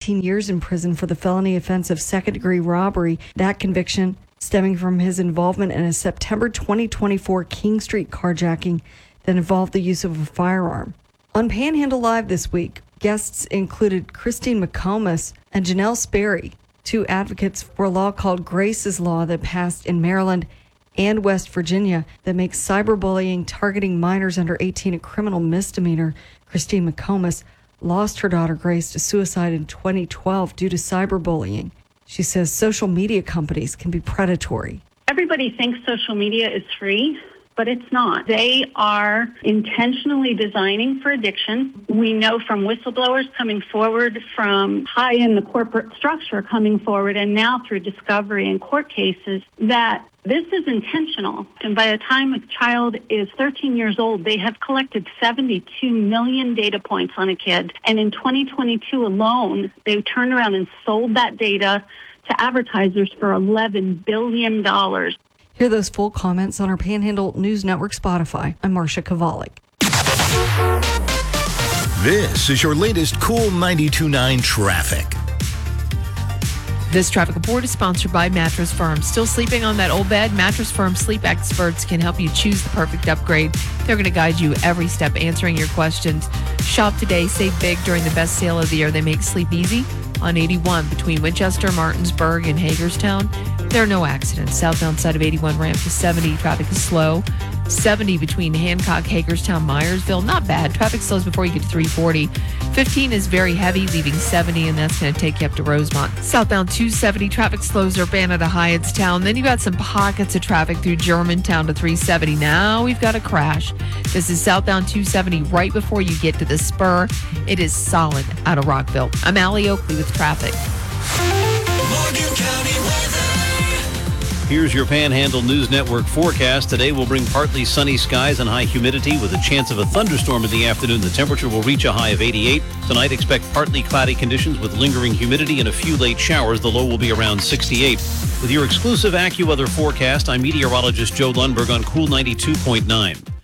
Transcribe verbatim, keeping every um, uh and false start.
eighteen years in prison for the felony offense of second-degree robbery. That conviction stemming from his involvement in a September twenty twenty-four King Street carjacking that involved the use of a firearm. On Panhandle Live this week, guests included Christine McComas and Janelle Sperry, two advocates for a law called Grace's Law that passed in Maryland and West Virginia that makes cyberbullying targeting minors under eighteen a criminal misdemeanor. Christine McComas lost her daughter Grace to suicide in twenty twelve due to cyberbullying. She says social media companies can be predatory. Everybody thinks social media is free, but it's not. They are intentionally designing for addiction. We know from whistleblowers coming forward, from high in the corporate structure coming forward, and now through discovery and court cases, that this is intentional. And by the time a child is thirteen years old, they have collected seventy-two million data points on a kid. And in twenty twenty-two alone, they turned around and sold that data to advertisers for eleven billion dollars. Hear those full comments on our Panhandle News Network Spotify. I'm Marcia Kovalik. This is your latest Cool ninety-two point nine traffic. This traffic report is sponsored by Mattress Firm. Still sleeping on that old bed? Mattress Firm sleep experts can help you choose the perfect upgrade. They're going to guide you every step, answering your questions. Shop today. Save big during the best sale of the year. They make sleep easy on eighty-one between Winchester, Martinsburg, and Hagerstown. There are no accidents. Southbound side of eighty-one ramp to seventy. Traffic is slow. seventy between Hancock, Hagerstown, Myersville. Not bad. Traffic slows before you get to three forty. fifteen is very heavy, leaving seventy, and that's going to take you up to Rosemont. Southbound two seventy. Traffic slows Urbana to Hyattstown. Then you got some pockets of traffic through Germantown to three seventy. Now we've got a crash. This is southbound two seventy right before you get to the spur. It is solid out of Rockville. I'm Allie Oakley with traffic. Morgan County weather. Here's your Panhandle News Network forecast. Today will bring partly sunny skies and high humidity with a chance of a thunderstorm in the afternoon. The temperature will reach a high of eighty-eight. Tonight, expect partly cloudy conditions with lingering humidity and a few late showers. The low will be around sixty-eight. With your exclusive AccuWeather forecast, I'm meteorologist Joe Lundberg on Cool ninety-two point nine.